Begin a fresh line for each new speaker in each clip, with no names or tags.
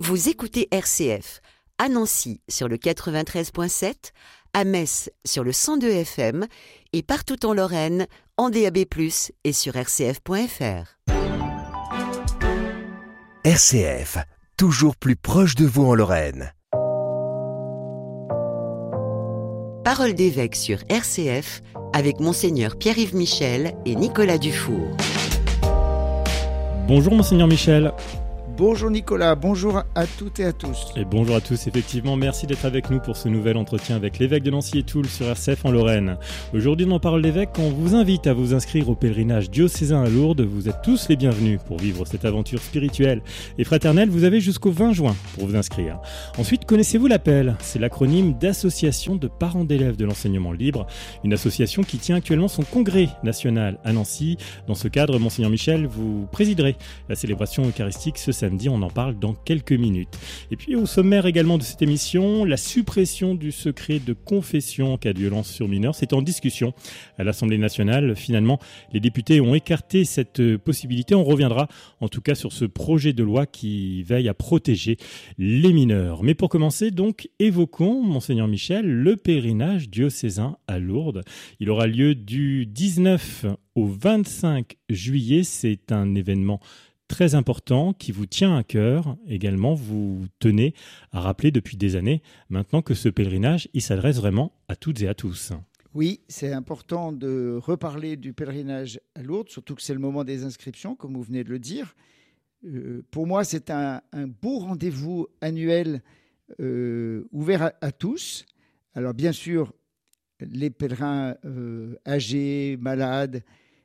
Vous écoutez RCF, à Nancy sur le 93.7, à Metz sur le 102 FM et partout en Lorraine, en DAB+, et sur rcf.fr.
RCF, toujours plus proche de vous en Lorraine.
Parole d'évêque sur RCF avec Monseigneur Pierre-Yves Michel et Nicolas Dufour.
Bonjour Monseigneur Michel.
Bonjour Nicolas, bonjour à toutes et à tous.
Et bonjour à tous, effectivement, merci d'être avec nous pour ce nouvel entretien avec l'évêque de Nancy et Toul sur RCF en Lorraine. Aujourd'hui dans Parole d'évêque, on vous invite à vous inscrire au pèlerinage diocésain à Lourdes. Vous êtes tous les bienvenus pour vivre cette aventure spirituelle et fraternelle. Vous avez jusqu'au 20 juin pour vous inscrire. Ensuite, connaissez-vous l'APEL ? C'est l'acronyme d'Association de parents d'élèves de l'enseignement libre, une association qui tient actuellement son congrès national à Nancy. Dans ce cadre, Monseigneur Michel, vous présiderez la célébration eucharistique ce samedi. On en parle dans quelques minutes. Et puis au sommaire également de cette émission, la suppression du secret de confession en cas de violence sur mineurs, c'est en discussion à l'Assemblée nationale. Finalement, les députés ont écarté cette possibilité. On reviendra en tout cas sur ce projet de loi qui veille à protéger les mineurs. Mais pour commencer, donc, évoquons, Monseigneur Michel, le pèlerinage diocésain à Lourdes. Il aura lieu du 19 au 25 juillet. C'est un événement très important qui vous tient à cœur également. Vous tenez à rappeler depuis des années maintenant que ce pèlerinage, il s'adresse vraiment à toutes et à tous.
Oui, c'est important de reparler du pèlerinage à Lourdes, surtout que c'est le moment des inscriptions, comme vous venez de le dire. Pour moi, c'est un beau rendez-vous annuel ouvert à tous. Alors bien sûr, les pèlerins âgés, malades,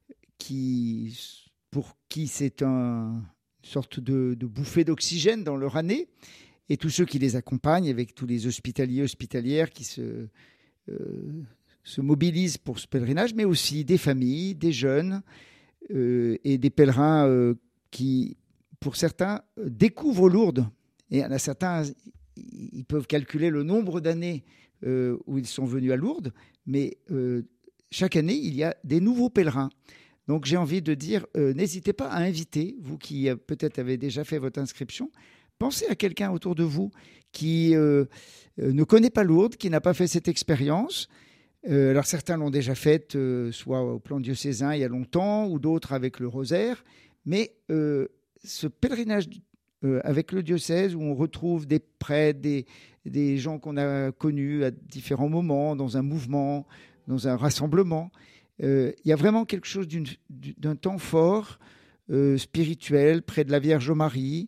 pour qui c'est une sorte de bouffée d'oxygène dans leur année, et tous ceux qui les accompagnent, avec tous les hospitaliers, hospitalières qui se mobilisent pour ce pèlerinage, mais aussi des familles, des jeunes et des pèlerins qui, pour certains, découvrent Lourdes. Et il y en a certains, ils peuvent calculer le nombre d'années où ils sont venus à Lourdes, mais chaque année, il y a des nouveaux pèlerins. Donc j'ai envie de dire, n'hésitez pas à inviter, vous qui peut-être avez déjà fait votre inscription, pensez à quelqu'un autour de vous qui ne connaît pas Lourdes, qui n'a pas fait cette expérience. Alors certains l'ont déjà faite, soit au plan diocésain il y a longtemps, ou d'autres avec le rosaire. Mais ce pèlerinage avec le diocèse, où on retrouve des prêtres, des gens qu'on a connus à différents moments, dans un mouvement, dans un rassemblement, il y a vraiment quelque chose d'un temps fort, spirituel, près de la Vierge Marie,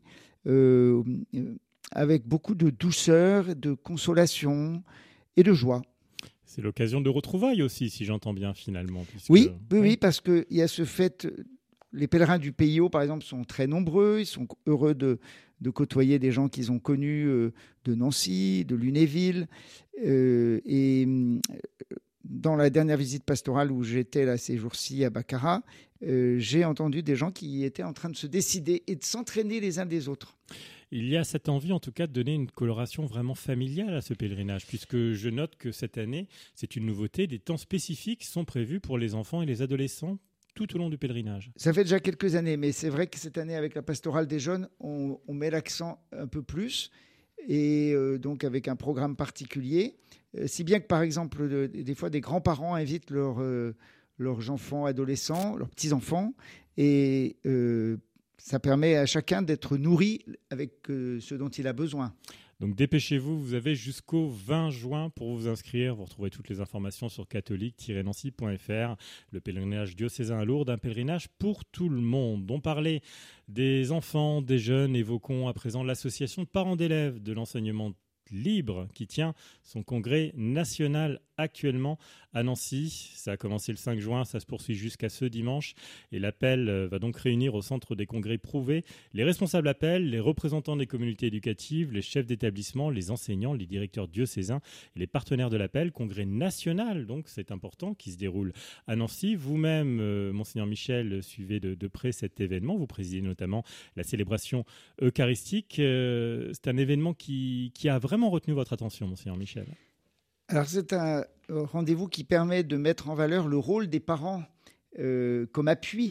avec beaucoup de douceur, de consolation et de joie.
C'est l'occasion de retrouvailles aussi, si j'entends bien finalement.
Oui, parce qu'il y a ce fait, les pèlerins du PIO par exemple sont très nombreux, ils sont heureux de côtoyer des gens qu'ils ont connus de Nancy, de Lunéville, et dans la dernière visite pastorale où j'étais là ces jours-ci à Baccarat, j'ai entendu des gens qui étaient en train de se décider et de s'entraîner les uns des autres.
Il y a cette envie en tout cas de donner une coloration vraiment familiale à ce pèlerinage, puisque je note que cette année, c'est une nouveauté, des temps spécifiques sont prévus pour les enfants et les adolescents tout au long du pèlerinage.
Ça fait déjà quelques années, mais c'est vrai que cette année avec la pastorale des jeunes, on met l'accent un peu plus, et donc avec un programme particulier. Si bien que, par exemple, des fois, des grands-parents invitent leurs enfants adolescents, leurs petits-enfants, et ça permet à chacun d'être nourri avec ce dont il a besoin.
Donc dépêchez-vous, vous avez jusqu'au 20 juin pour vous inscrire. Vous retrouverez toutes les informations sur catholique-nancy.fr. Le pèlerinage diocésain à Lourdes, un pèlerinage pour tout le monde. On parlait des enfants, des jeunes. Évoquons à présent l'association de parents d'élèves de l'enseignement libre qui tient son congrès national actuellement à Nancy. Ça a commencé le 5 juin, ça se poursuit jusqu'à ce dimanche et l'appel va donc réunir au centre des congrès Prouvé les responsables appels, les représentants des communautés éducatives, les chefs d'établissement, les enseignants, les directeurs diocésains et les partenaires de l'appel. Congrès national, donc c'est important, qui se déroule à Nancy. Vous-même, Monseigneur Michel, suivez de près cet événement. Vous présidez notamment la célébration eucharistique. C'est un événement qui a vraiment retenu votre attention, Monseigneur Michel.
Alors c'est un rendez-vous qui permet de mettre en valeur le rôle des parents comme appui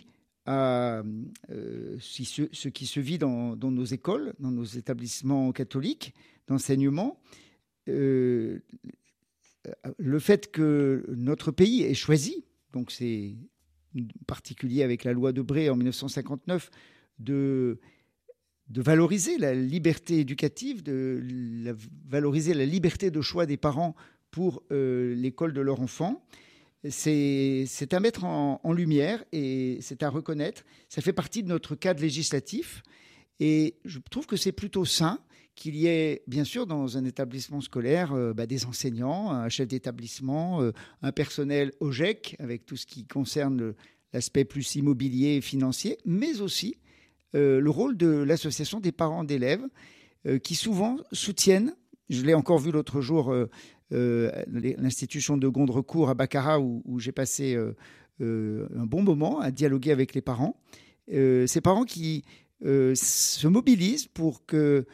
à ce qui se vit dans nos écoles, dans nos établissements catholiques d'enseignement. Le fait que notre pays ait choisi, donc c'est particulier avec la loi de Bray en 1959, de valoriser la liberté éducative, valoriser la liberté de choix des parents pour l'école de leur enfant. C'est à mettre en lumière et c'est à reconnaître. Ça fait partie de notre cadre législatif et je trouve que c'est plutôt sain qu'il y ait, bien sûr, dans un établissement scolaire, des enseignants, un chef d'établissement, un personnel OGEC, avec tout ce qui concerne l'aspect plus immobilier et financier, mais aussi le rôle de l'association des parents d'élèves, qui souvent soutiennent, je l'ai encore vu l'autre jour, l'institution de Gondrecourt à Baccarat, où j'ai passé un bon moment à dialoguer avec les parents. Ces parents qui se mobilisent pour que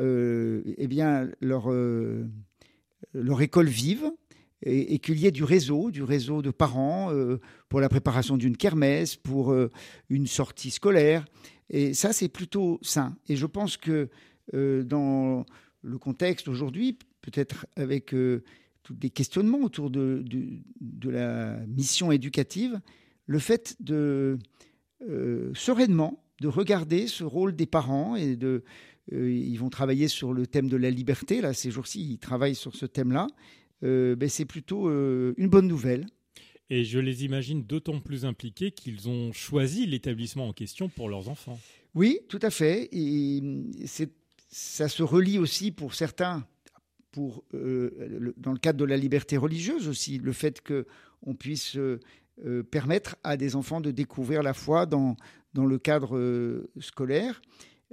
leur école vive et qu'il y ait du réseau de parents pour la préparation d'une kermesse, pour une sortie scolaire. Et ça, c'est plutôt sain. Et je pense que dans le contexte aujourd'hui, peut-être avec tous les questionnements autour de la mission éducative, le fait de sereinement de regarder ce rôle des parents et ils vont travailler sur le thème de la liberté. Là, ces jours-ci, ils travaillent sur ce thème-là. C'est plutôt une bonne nouvelle.
Et je les imagine d'autant plus impliqués qu'ils ont choisi l'établissement en question pour leurs enfants.
Oui, tout à fait. Et ça se relie aussi pour certains, dans le cadre de la liberté religieuse aussi, le fait qu'on puisse permettre à des enfants de découvrir la foi dans le cadre scolaire.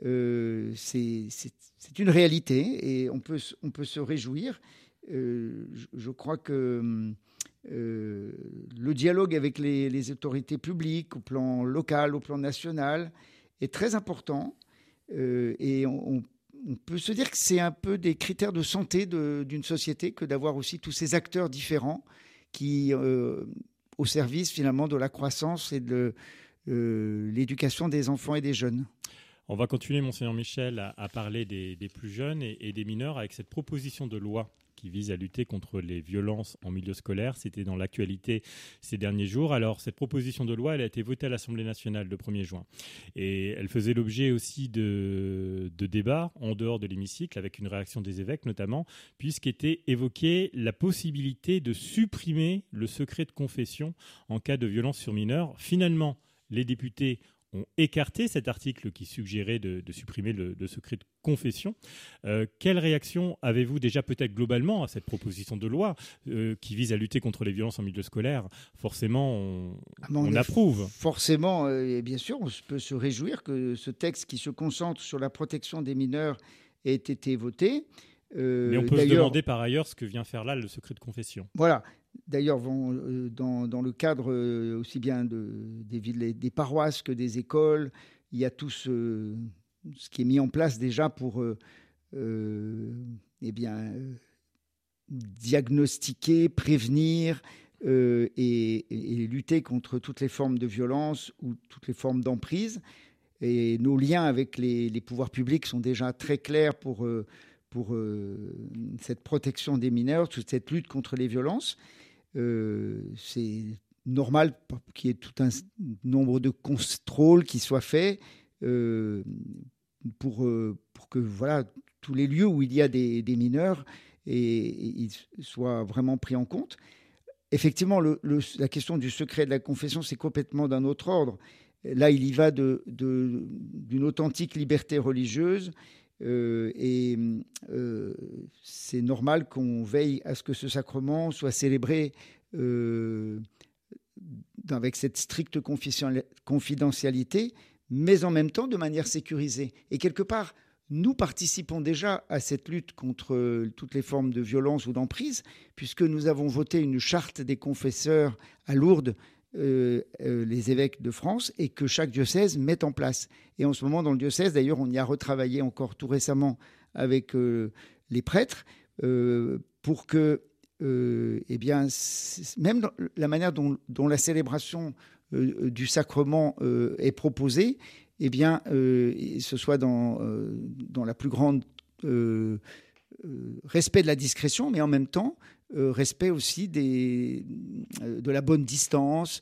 C'est une réalité et on peut se réjouir. Je crois que le dialogue avec les autorités publiques au plan local, au plan national est très important et on peut se dire que c'est un peu des critères de santé d'une société que d'avoir aussi tous ces acteurs différents qui au service finalement de la croissance et de l'éducation des enfants et des jeunes.
On va continuer, Monseigneur Michel, à parler des plus jeunes et des mineurs avec cette proposition de loi qui vise à lutter contre les violences en milieu scolaire. C'était dans l'actualité ces derniers jours. Alors, cette proposition de loi, elle a été votée à l'Assemblée nationale le 1er juin. Et elle faisait l'objet aussi de débats en dehors de l'hémicycle, avec une réaction des évêques notamment, puisqu'était évoquée la possibilité de supprimer le secret de confession en cas de violence sur mineurs. Finalement, les députés ont écarté cet article qui suggérait de supprimer le secret de confession. Quelle réaction avez-vous déjà peut-être globalement à cette proposition de loi qui vise à lutter contre les violences en milieu scolaire ? Forcément, on approuve.
Forcément, et bien sûr, on peut se réjouir que ce texte qui se concentre sur la protection des mineurs ait été voté.
Mais on peut se demander par ailleurs ce que vient faire là le secret de confession.
Voilà. D'ailleurs, dans le cadre aussi bien des villes, des paroisses que des écoles, il y a tout ce qui est mis en place déjà pour diagnostiquer, prévenir et lutter contre toutes les formes de violence ou toutes les formes d'emprise. Et nos liens avec les pouvoirs publics sont déjà très clairs pour cette protection des mineurs, toute cette lutte contre les violences. C'est normal qu'il y ait tout un nombre de contrôles qui soient faits pour que tous les lieux où il y a des mineurs ils soient vraiment pris en compte. Effectivement, la question du secret de la confession, c'est complètement d'un autre ordre. Là, il y va d'une authentique liberté religieuse. C'est normal qu'on veille à ce que ce sacrement soit célébré avec cette stricte confidentialité, mais en même temps de manière sécurisée. Et quelque part, nous participons déjà à cette lutte contre toutes les formes de violence ou d'emprise, puisque nous avons voté une charte des confesseurs à Lourdes, les évêques de France, et que chaque diocèse met en place. Et en ce moment, dans le diocèse, d'ailleurs, on y a retravaillé encore tout récemment avec les prêtres pour que, même la manière dont la célébration du sacrement est proposé, eh bien, ce soit dans la plus grande respect de la discrétion, mais en même temps, respect aussi de la bonne distance.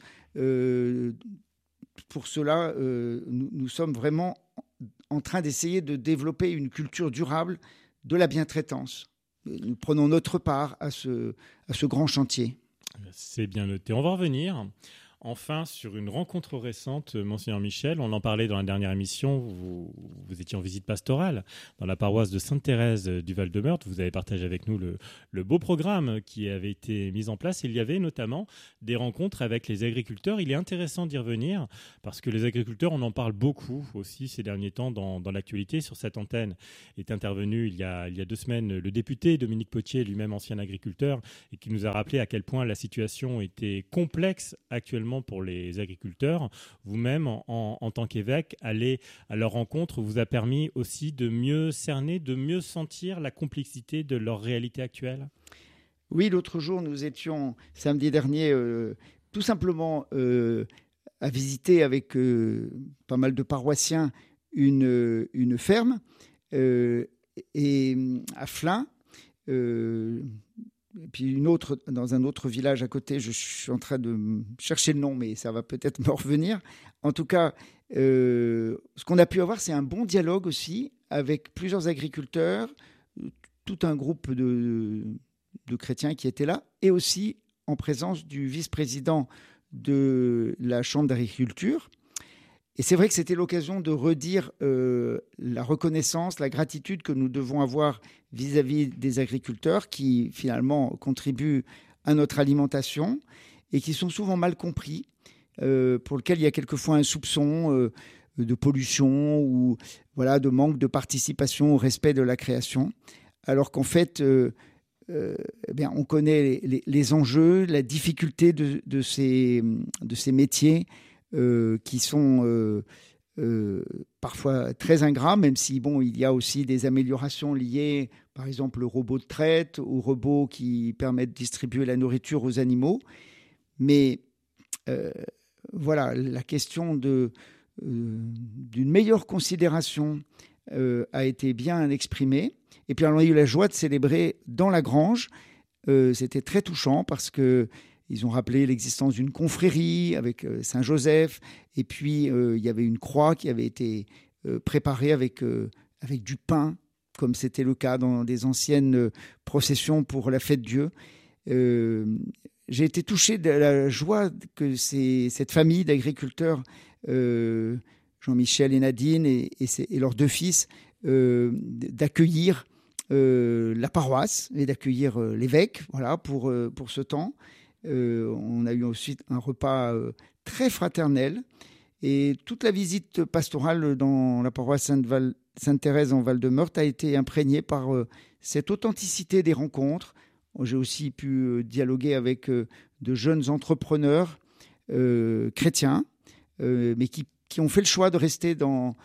Pour cela, nous sommes vraiment en train d'essayer de développer une culture durable de la bientraitance. Nous prenons notre part à ce grand chantier.
C'est bien noté. On va revenir enfin sur une rencontre récente, Monseigneur Michel. On en parlait dans la dernière émission. Vous étiez en visite pastorale dans la paroisse de Sainte-Thérèse du Val-de-Meurthe. Vous avez partagé avec nous le beau programme qui avait été mis en place. Il y avait notamment des rencontres avec les agriculteurs. Il est intéressant d'y revenir parce que les agriculteurs, on en parle beaucoup aussi ces derniers temps dans l'actualité. Sur cette antenne est intervenu il y a 2 semaines le député Dominique Potier, lui-même ancien agriculteur, et qui nous a rappelé à quel point la situation était complexe actuellement pour les agriculteurs. Vous-même, en tant qu'évêque, aller à leur rencontre vous a permis aussi de mieux cerner, de mieux sentir la complexité de leur réalité actuelle?
Oui, l'autre jour, nous étions, samedi dernier, tout simplement à visiter avec pas mal de paroissiens une ferme et à Flins. Et puis une autre, dans un autre village à côté, je suis en train de chercher le nom, mais ça va peut-être me revenir. En tout cas, ce qu'on a pu avoir, c'est un bon dialogue aussi avec plusieurs agriculteurs, tout un groupe de chrétiens qui étaient là, et aussi en présence du vice-président de la Chambre d'agriculture. Et c'est vrai que c'était l'occasion de redire la reconnaissance, la gratitude que nous devons avoir vis-à-vis des agriculteurs qui, finalement, contribuent à notre alimentation et qui sont souvent mal compris, pour lesquels il y a quelquefois un soupçon de pollution ou voilà, de manque de participation au respect de la création, alors qu'en fait, on connaît les enjeux, la difficulté de ces métiers qui sont parfois très ingrats, même si il y a aussi des améliorations liées, par exemple, au robot de traite, aux robots qui permettent de distribuer la nourriture aux animaux. Mais voilà, la question d'une meilleure considération a été bien exprimée. Et puis, on a eu la joie de célébrer dans la grange. C'était très touchant parce que ils ont rappelé l'existence d'une confrérie avec Saint-Joseph. Et puis, il y avait une croix qui avait été préparée avec du pain, comme c'était le cas dans des anciennes processions pour la fête Dieu. J'ai été touché de la joie que cette famille d'agriculteurs, Jean-Michel et Nadine et leurs 2 fils, d'accueillir la paroisse et d'accueillir l'évêque pour ce temps. On a eu ensuite un repas très fraternel et toute la visite pastorale dans la paroisse Sainte-Thérèse en Val-de-Meurthe a été imprégnée par cette authenticité des rencontres. J'ai aussi pu dialoguer avec de jeunes entrepreneurs chrétiens, mais qui ont fait le choix de rester dans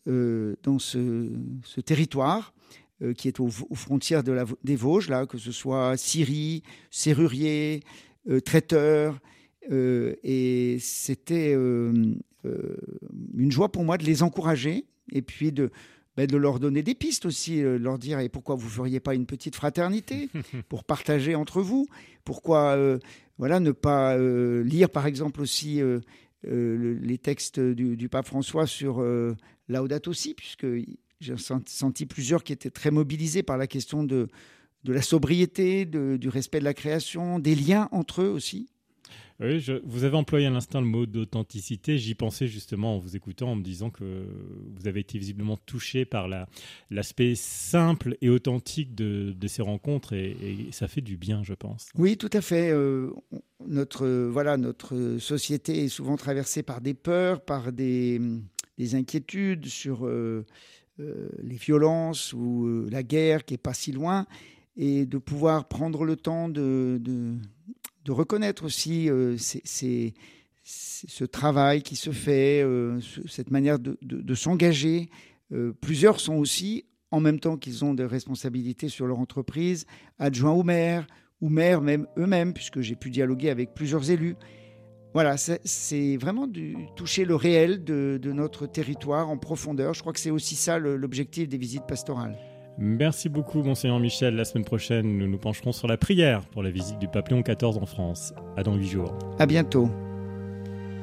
ce territoire qui est aux frontières des Vosges, là, que ce soit scieries, serruriers, traiteurs, et c'était une joie pour moi de les encourager et puis de leur donner des pistes aussi, leur dire et pourquoi vous ne feriez pas une petite fraternité pour partager entre vous, pourquoi ne pas lire par exemple aussi les textes du pape François sur Laudato Si, puisque j'ai senti plusieurs qui étaient très mobilisés par la question de la sobriété, du respect de la création, des liens entre eux aussi.
Oui, vous avez employé à l'instant le mot d'authenticité. J'y pensais justement en vous écoutant, en me disant que vous avez été visiblement touché par l'aspect simple et authentique de ces rencontres et ça fait du bien, je pense.
Oui, tout à fait. Notre société est souvent traversée par des peurs, par des inquiétudes sur les violences ou la guerre qui n'est pas si loin. Et de pouvoir prendre le temps de reconnaître aussi ce travail qui se fait, cette manière de s'engager. Plusieurs sont aussi, en même temps qu'ils ont des responsabilités sur leur entreprise, adjoints au maire, ou maires même eux-mêmes, puisque j'ai pu dialoguer avec plusieurs élus, Voilà, c'est vraiment toucher le réel de notre territoire en profondeur. Je crois que c'est aussi ça l'objectif des visites pastorales.
Merci beaucoup, Monseigneur Michel. La semaine prochaine, nous nous pencherons sur la prière pour la visite du pape Léon XIV en France. À dans 8 jours.
À bientôt.